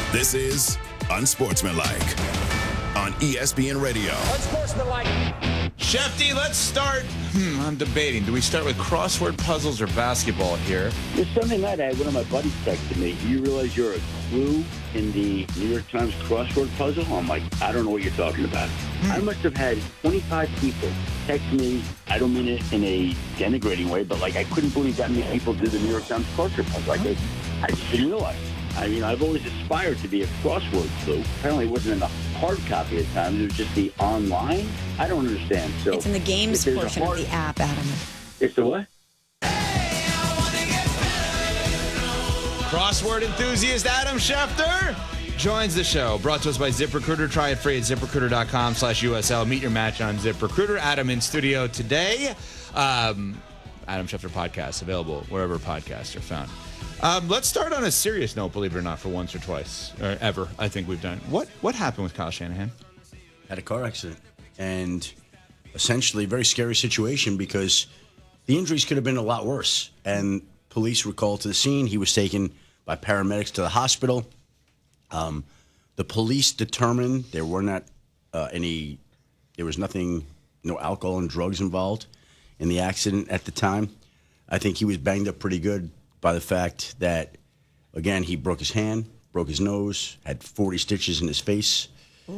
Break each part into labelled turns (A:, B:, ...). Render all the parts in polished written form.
A: This is Unsportsmanlike on ESPN Radio.
B: Unsportsmanlike.
C: Shefty, let's start. I'm debating. Do we start with crossword puzzles or basketball here?
D: This Sunday night, I had one of my buddies texted me, "Do you realize you're a clue in the New York Times crossword puzzle?" I'm like, I don't know what you're talking about. I must have had 25 people text me. I don't mean it in a denigrating way, but I couldn't believe that many people did the New York Times crossword puzzle. I just didn't realize. I mean, I've always aspired to be a crossword clue. Apparently, it wasn't in the hard copy at times. It was just the online. I don't understand. So
E: it's in the games portion of the app, Adam.
D: It's the what?
C: Crossword enthusiast Adam Schefter joins the show. Brought to us by ZipRecruiter. Try it free at ZipRecruiter.com/USL. Meet your match on ZipRecruiter. Adam in studio today. Adam Schefter podcast available wherever podcasts are found. Let's start on a serious note, believe it or not, for once or twice, or ever, I think we've done. What happened with Kyle Shanahan?
F: Had a car accident. And essentially a very scary situation because the injuries could have been a lot worse. And police were called to the scene. He was taken by paramedics to the hospital. The police determined there were not there was no alcohol and drugs involved in the accident at the time. I think he was banged up pretty good by the fact that, again, he broke his hand, broke his nose, had 40 stitches in his face,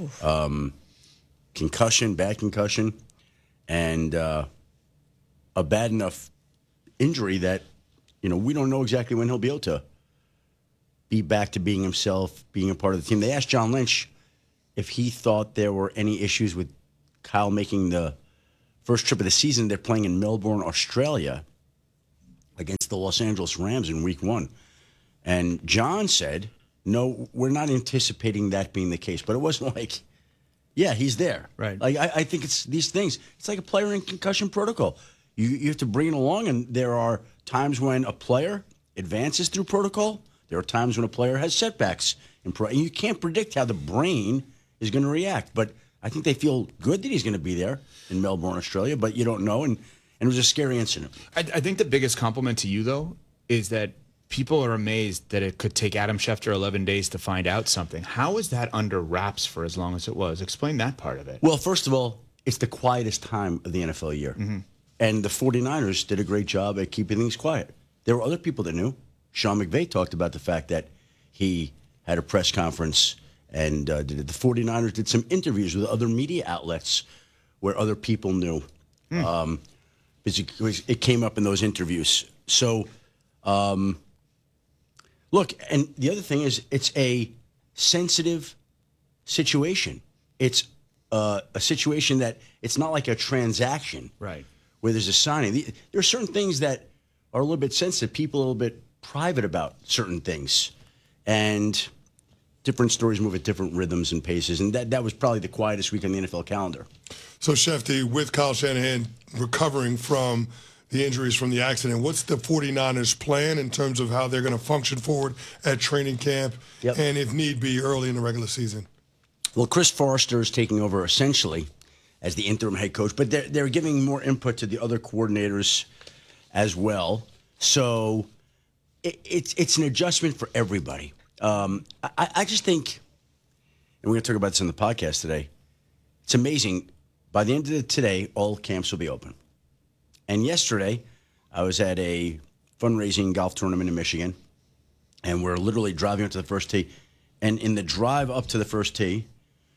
F: concussion, bad concussion, and a bad enough injury that, we don't know exactly when he'll be able to be back to being himself, being a part of the team. They asked John Lynch if he thought there were any issues with Kyle making the first trip of the season. They're playing in Melbourne, Australia, against the Los Angeles Rams in week 1. And John said, no, we're not anticipating that being the case. But it wasn't like, yeah, he's there.
C: Right.
F: I think it's these things. It's like a player in concussion protocol. You have to bring it along, and there are times when a player advances through protocol. There are times when a player has setbacks. And you can't predict how the brain is going to react. But I think they feel good that he's going to be there in Melbourne, Australia, but you don't know. And it was a scary incident.
C: I think the biggest compliment to you, though, is that people are amazed that it could take Adam Schefter 11 days to find out something. How is that under wraps for as long as it was? Explain that part of it.
F: Well, first of all, it's the quietest time of the NFL year. Mm-hmm. And the 49ers did a great job at keeping things quiet. There were other people that knew. Sean McVay talked about the fact that he had a press conference and the 49ers did some interviews with other media outlets where other people knew. It came up in those interviews. So, look, and the other thing is it's a sensitive situation. It's a situation that it's not like a transaction.
C: Right.
F: Where there's a signing. There are certain things that are a little bit sensitive. People are a little bit private about certain things. And different stories move at different rhythms and paces. And that was probably the quietest week on the NFL calendar.
G: So, Shefty, with Kyle Shanahan recovering from the injuries from the accident, what's the 49ers plan in terms of how they're going to function forward at training camp and, if need be, early in the regular season?
F: Well, Chris Forrester is taking over essentially as the interim head coach, but they're giving more input to the other coordinators as well. So it's an adjustment for everybody. I just think, and we're going to talk about this on the podcast today, it's amazing. By the end of today, all camps will be open. And yesterday, I was at a fundraising golf tournament in Michigan, and we're literally driving up to the first tee. And in the drive up to the first tee,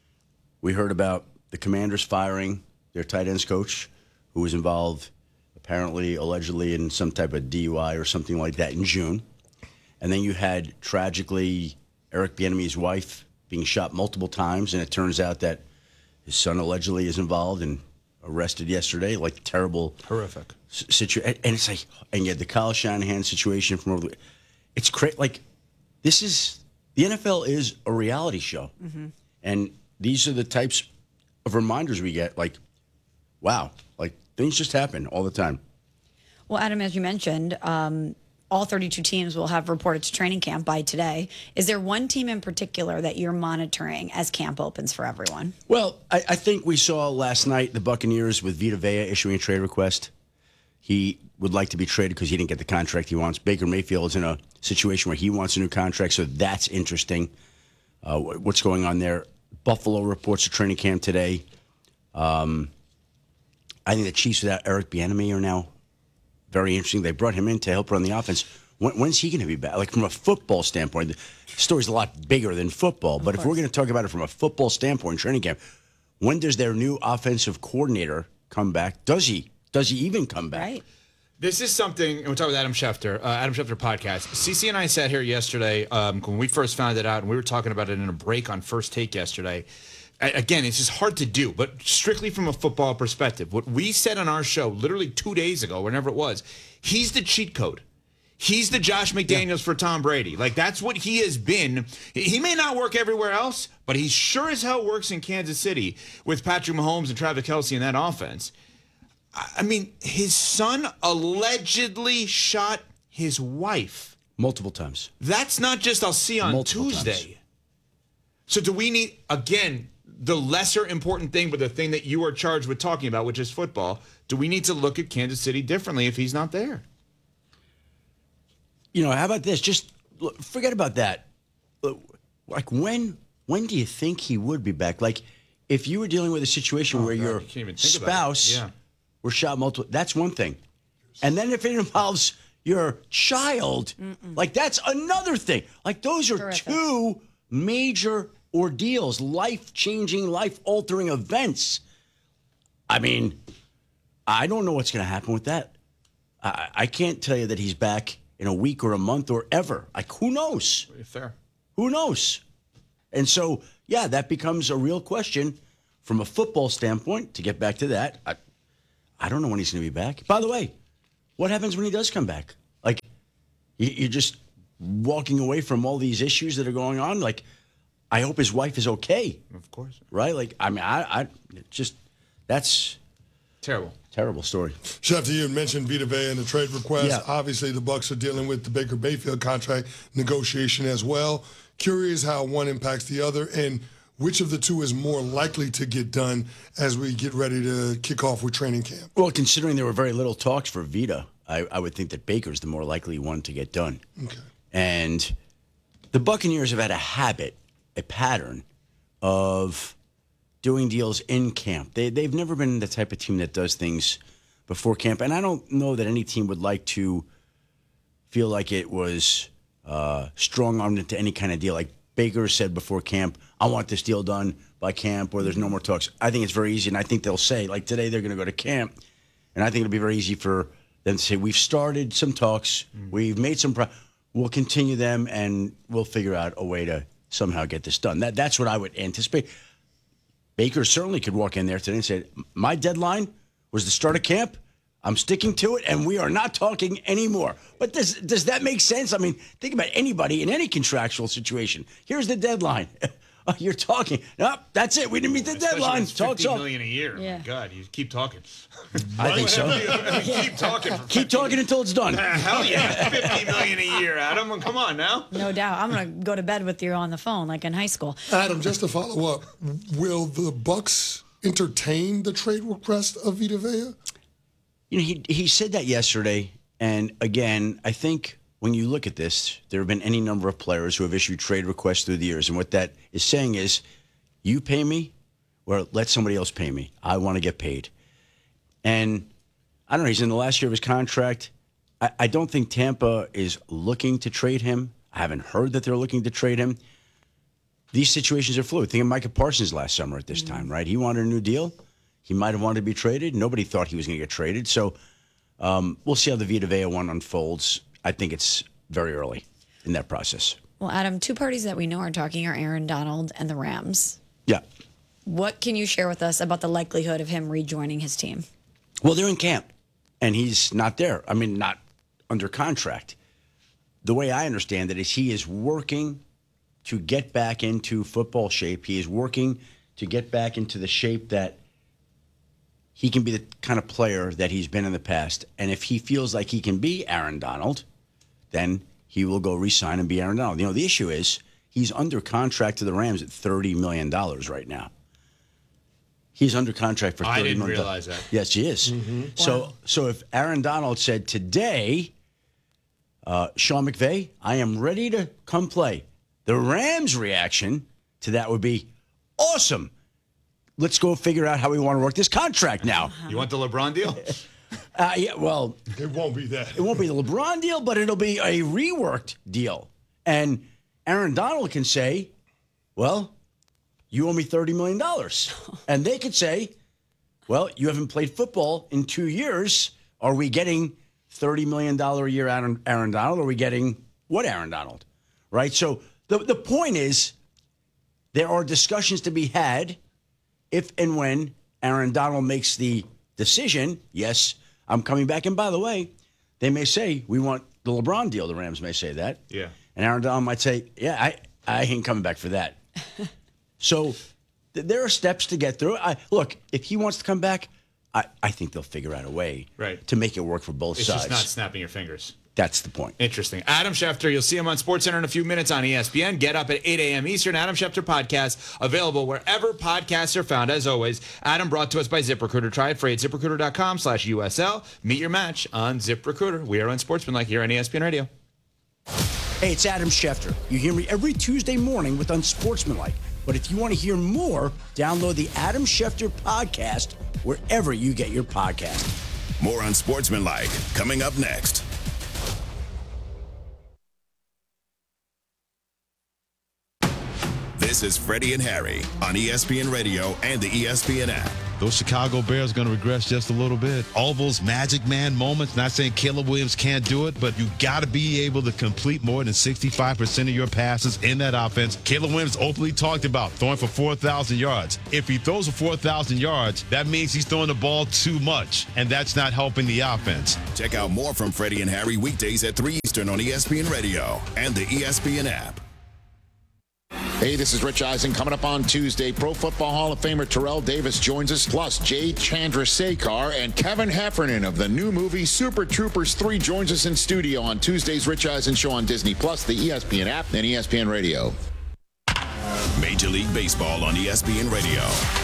F: we heard about the Commanders firing their tight ends coach, who was involved, apparently, allegedly, in some type of DUI or something like that in June. And then you had, tragically, Eric Bieniemy's wife being shot multiple times, and it turns out that his son allegedly is involved and arrested yesterday. Like, terrible.
C: Horrific.
F: Situation. And it's like, and you had the Kyle Shanahan situation from over the. It's crazy. Like, this is, the NFL is a reality show. Mm-hmm. And these are the types of reminders we get, like, wow, like, things just happen all the time.
E: Well, Adam, as you mentioned, all 32 teams will have reported to training camp by today. Is there one team in particular that you're monitoring as camp opens for everyone?
F: Well, I think we saw last night the Buccaneers with Vita Vea issuing a trade request. He would like to be traded because he didn't get the contract he wants. Baker Mayfield is in a situation where he wants a new contract, so that's interesting. what's going on there. Buffalo reports a training camp today. I think the Chiefs without Eric Bieniemy are now very interesting. They brought him in to help run the offense. When's he going to be back? Like from a football standpoint, the story's a lot bigger than football. But if we're going to talk about it from a football standpoint, training camp, when does their new offensive coordinator come back? Does he? Does he even come back?
E: Right.
C: This is something, and we're talking with Adam Schefter podcast. CC and I sat here yesterday when we first found it out, and we were talking about it in a break on First Take yesterday. Again, it's just hard to do, but strictly from a football perspective, what we said on our show literally 2 days ago, whenever it was, he's the cheat code. He's the Josh McDaniels for Tom Brady. Like, that's what he has been. He may not work everywhere else, but he sure as hell works in Kansas City with Patrick Mahomes and Travis Kelce in that offense. I mean, his son allegedly shot his wife.
F: Multiple times.
C: That's not just I'll see on
F: Multiple
C: Tuesday.
F: times.
C: So do we need, again, the lesser important thing, but the thing that you are charged with talking about, which is football, do we need to look at Kansas City differently if he's not there?
F: You know, how about this? Just forget about that. Like, when do you think he would be back? Like, if you were dealing with a situation where your spouse were shot multiple, that's one thing. And then if it involves your child, like, that's another thing. Like, those are two major ordeals, life-changing, life-altering events. I mean, I don't know what's going to happen with that. I can't tell you that he's back in a week or a month or ever. Like, who knows?
C: Fair.
F: Who knows? And so, yeah, that becomes a real question from a football standpoint. To get back to that, I don't know when he's going to be back. By the way, what happens when he does come back? Like, you're just walking away from all these issues that are going on. Like, I hope his wife is okay.
C: Of course.
F: Right? Like, I mean, I just, that's terrible story.
G: Schefter, you had mentioned Vita Vea and the trade request.
F: Yeah.
G: Obviously, the Bucs are dealing with the Baker Mayfield contract negotiation as well. Curious how one impacts the other and which of the two is more likely to get done as we get ready to kick off with training camp.
F: Well, considering there were very little talks for Vita, I would think that Baker's the more likely one to get done.
G: Okay.
F: And the Buccaneers have had a pattern of doing deals in camp. They've never been the type of team that does things before camp. And I don't know that any team would like to feel like it was strong-armed into any kind of deal. Like Baker said before camp, I want this deal done by camp or there's no more talks. I think it's very easy, and I think they'll say, like today they're going to go to camp, and I think it'll be very easy for them to say, we've started some talks, we've made some we'll continue them, and we'll figure out a way to somehow get this done. That's what I would anticipate. Baker certainly could walk in there today and say, my deadline was the start of camp. I'm sticking to it, and we are not talking anymore. But does that make sense? I mean, think about anybody in any contractual situation. Here's the deadline. You're talking. Nope, that's it. We didn't meet the deadline.
C: Talk's $50 million a year.
E: Yeah.
C: My God, you keep talking.
F: I think so.
C: Keep talking.
F: Keep talking until it's done.
C: Hell yeah, $50 million a year, Adam. Come on now.
E: No doubt. I'm going to go to bed with you on the phone like in high school.
G: Adam, just to follow up, will the Bucs entertain the trade request of Vita Vea?
F: You know, he said that yesterday, and again, I think when you look at this, there have been any number of players who have issued trade requests through the years, and what that is saying is, you pay me, or let somebody else pay me. I want to get paid. And I don't know, he's in the last year of his contract. I don't think Tampa is looking to trade him. I haven't heard that they're looking to trade him. These situations are fluid. Think of Micah Parsons last summer at this time, right? He wanted a new deal. He might have wanted to be traded. Nobody thought he was going to get traded. So we'll see how the Vita Vea one unfolds. I think it's very early in that process.
E: Well, Adam, two parties that we know are talking are Aaron Donald and the Rams.
F: Yeah.
E: What can you share with us about the likelihood of him rejoining his team?
F: Well, they're in camp, and he's not there. I mean, not under contract. The way I understand it is he is working to get back into football shape. He is working to get back into the shape that he can be the kind of player that he's been in the past. And if he feels like he can be Aaron Donald, then he will go re-sign and be Aaron Donald. You know, the issue is he's under contract to the Rams at $30 million right now. He's under contract for $30 million.
C: I didn't realize that.
F: Yes, he is. Mm-hmm. So if Aaron Donald said today, Sean McVay, I am ready to come play. The Rams' reaction to that would be awesome. Let's go figure out how we want to work this contract now.
C: You want the LeBron deal?
F: Yeah, well,
G: It won't be that.
F: it won't be the LeBron deal, but it'll be a reworked deal. And Aaron Donald can say, well, you owe me $30 million. And they could say, well, you haven't played football in 2 years. Are we getting $30 million a year Aaron Donald? Or are we getting what Aaron Donald? Right? So the point is, there are discussions to be had if and when Aaron Donald makes the decision, yes, I'm coming back. And by the way, they may say, we want the LeBron deal. The Rams may say that.
C: Yeah.
F: And Aaron Donald might say, yeah, I ain't coming back for that. So there are steps to get through. Look, if he wants to come back, I think they'll figure out a way to make it work for both
C: It's
F: sides.
C: just not snapping your fingers.
F: That's the point.
C: Interesting. Adam Schefter, you'll see him on SportsCenter in a few minutes on ESPN. Get up at 8 a.m. Eastern. Adam Schefter podcast, available wherever podcasts are found. As always, Adam brought to us by ZipRecruiter. Try it free at ZipRecruiter.com/USL. Meet your match on ZipRecruiter. We are Unsportsmanlike here on ESPN Radio.
F: Hey, it's Adam Schefter. You hear me every Tuesday morning with Unsportsmanlike. But if you want to hear more, download the Adam Schefter podcast wherever you get your podcast.
A: More Unsportsmanlike coming up next. This is Freddie and Harry on ESPN Radio and the ESPN app.
B: Those Chicago Bears are going to regress just a little bit. All those magic man moments, not saying Caleb Williams can't do it, but you got to be able to complete more than 65% of your passes in that offense. Caleb Williams openly talked about throwing for 4,000 yards. If he throws for 4,000 yards, that means he's throwing the ball too much, and that's not helping the offense.
A: Check out more from Freddie and Harry weekdays at 3 Eastern on ESPN Radio and the ESPN app.
H: Hey, this is Rich Eisen. Coming up on Tuesday, Pro Football Hall of Famer Terrell Davis joins us, plus Jay Chandrasekhar and Kevin Heffernan of the new movie Super Troopers 3 joins us in studio on Tuesday's Rich Eisen Show on Disney+, the ESPN app, and ESPN Radio.
A: Major League Baseball on ESPN Radio.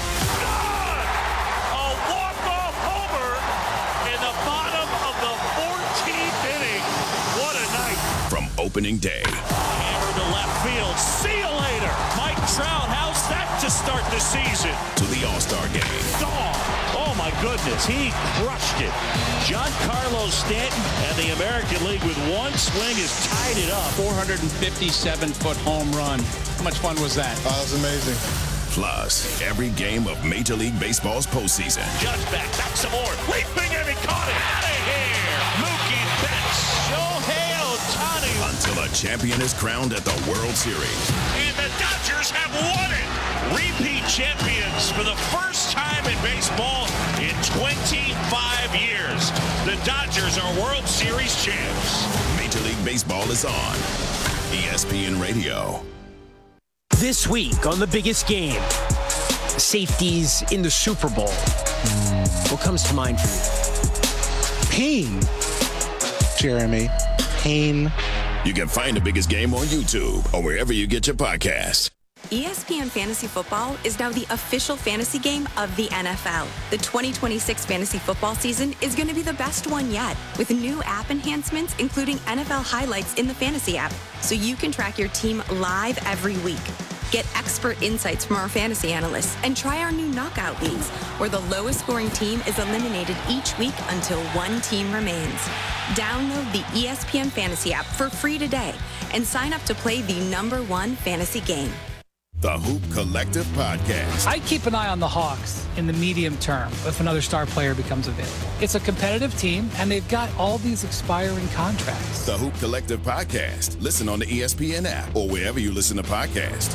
I: A walk-off homer in the bottom of the 14th inning. What a night.
A: From opening day
I: Hammer to left field. See you later. Mike Trout, how's that to start the season?
A: to the All-Star Game.
I: Gone. Oh, my goodness. He crushed it. Giancarlo Stanton and the American League with one swing has tied it up.
J: 457-foot home run. How much fun was that?
G: That was amazing.
A: Plus, every game of Major League Baseball's postseason.
I: Judge back some more. Leaping and he caught it. Out of here. Mookie Betts. Shohei Ohtani.
A: Until a champion is crowned at the World Series.
I: And the Dodgers have won it. Repeat champions for the first time in baseball in 25 years. The Dodgers are World Series champs.
A: Major League Baseball is on ESPN Radio.
K: This week on The Biggest Game, safeties in the Super Bowl. What comes to mind for you?
J: Pain, Jeremy. Pain.
A: You can find The Biggest Game on YouTube or wherever you get your podcasts.
L: ESPN Fantasy Football is now the official fantasy game of the NFL. The 2026 fantasy football season is going to be the best one yet, with new app enhancements, including NFL highlights in the fantasy app, so you can track your team live every week. Get expert insights from our fantasy analysts and try our new knockout leagues, where the lowest scoring team is eliminated each week until one team remains. Download the ESPN Fantasy app for free today and sign up to play the #1 fantasy game.
A: The Hoop Collective Podcast.
M: I keep an eye on the Hawks in the medium term if another star player becomes available. It's a competitive team, and they've got all these expiring contracts.
A: The Hoop Collective Podcast. Listen on the ESPN app or wherever you listen to podcasts.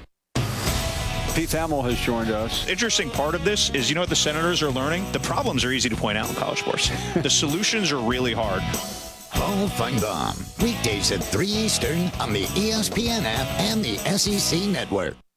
N: Pete Thamel has joined us.
O: Interesting part of this is, the Senators are learning. The problems are easy to point out in college sports. The solutions are really hard.
P: Paul Feinbaum, weekdays at 3 Eastern on the ESPN app and the SEC Network.